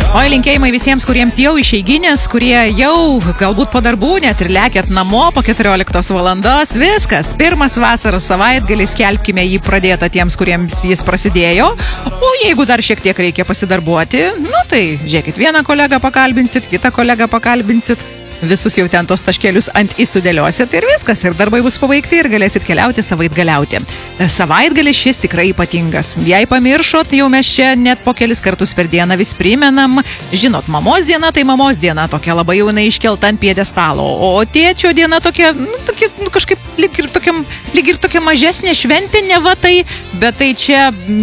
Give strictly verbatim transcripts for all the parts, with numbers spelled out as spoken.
Oi, linkėjimai visiems, kuriems jau išeiginės, kurie jau galbūt po darbų net ir lekėt namo po keturioliktos valandos. Viskas, pirmas vasaros savaitgalis, skelbkime jį pradėtą tiems, kuriems jis prasidėjo. O jeigu dar šiek tiek reikia pasidarbuoti, nu tai žiūrėkit, vieną kolegą pakalbinsit, kitą kolegą pakalbinsit. Visus jau ten tos taškelius ant įsudėliosit ir viskas, ir darbai bus pabaigti ir galėsit keliauti savaitgaliauti. Savaitgalis šis tikrai ypatingas. Jei pamiršot, jau mes čia net po kelis kartus per dieną vis primenam. Žinot, mamos diena tai mamos diena, tokia labai jaunai iškelta ant piedestalo, o tėčio diena tokia, nu, tokia nu, kažkaip lyg ir, tokiam, lyg ir tokia mažesnė šventė, ne va tai, bet tai čia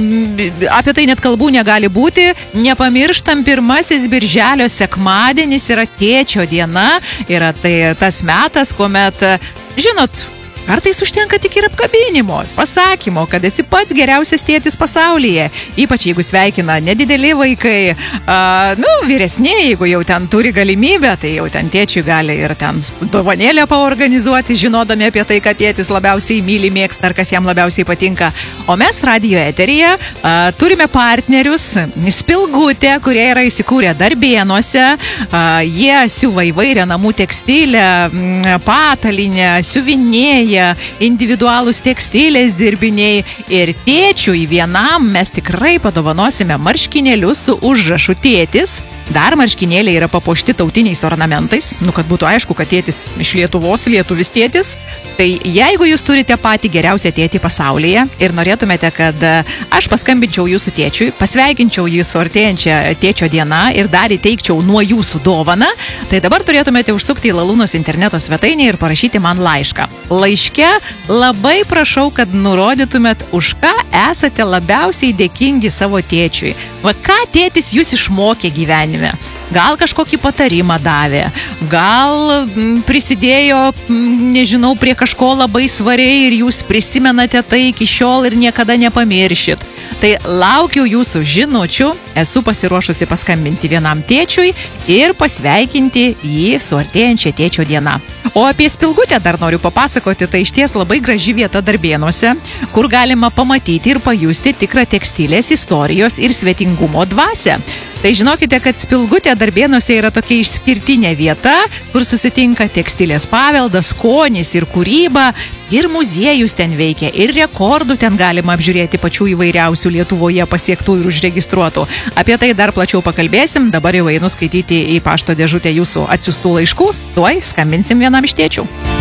m, apie tai net kalbų negali būti. Nepamirštam, pirmasis birželio sekmadienis yra tėčio diena. Yra tai tas metas, kuomet, žinot, kartais užtenka tik ir apkabinimo, pasakymo, kad esi pats geriausias tėtis pasaulyje. Ypač jeigu sveikina nedideli vaikai, a, nu, vyresni, jeigu jau ten turi galimybę, tai jau ten tėčiui gali ir ten dovanėlę paorganizuoti, žinodami apie tai, kad tėtis labiausiai myli, mėgsta ar kas jam labiausiai patinka. O mes radijo eteryje a, turime partnerius Spilgutė, kurie yra įsikūrę Darbėnuose. A, jie siuva įvairią namų tekstilę, patalinę, siuvinėja, individualūs tekstilės dirbiniai, ir tėčiui vienam mes tikrai padovanosime marškinėlius su užrašu tėtis. Dar marškinėliai yra papuošti tautiniais ornamentais, nu kad būtų aišku, kad tėtis iš Lietuvos, lietuvis tėtis. Tai jeigu jūs turite patį geriausią tėtį pasaulyje ir norėtumėte, kad aš paskambinčiau jūsų tėčiui, pasveikinčiau jį su artėjančia tėčio diena ir dar įteikčiau nuo jūsų dovaną, tai dabar turėtumėte užsukti į Lalūnos interneto svetainę ir parašyti man laišką. Laiške labai prašau, kad nurodytumėt, už ką esate labiausiai dėkingi savo tėčiui. Va ką tėtis jūs išmokė gyvenime. Gal kažkokį patarimą davė, gal m, prisidėjo, m, nežinau, prie kažko labai svariai ir jūs prisimenate tai iki šiol ir niekada nepamiršit. Tai laukiu jūsų žinučių, esu pasiruošusi paskambinti vienam tėčiui ir pasveikinti jį su artėjančia tėčio diena. O apie Spilgutę dar noriu papasakoti, tai išties labai graži vieta Darbėnuose, kur galima pamatyti ir pajusti tikrą tekstilės istorijos ir svetingumo dvasią. Tai žinokite, kad Spilgutė Darbėnuose yra tokia išskirtinė vieta, kur susitinka tekstilės paveldas, skonis ir kūryba, ir muziejus ten veikia, ir rekordų ten galima apžiūrėti pačių įvairiausių Lietuvoje pasiektų ir užregistruotų. Apie tai dar plačiau pakalbėsim, dabar jau einu skaityti į pašto dėžutę jūsų atsiųstų laiškų, tuoj skambinsim vienam iš tėčių.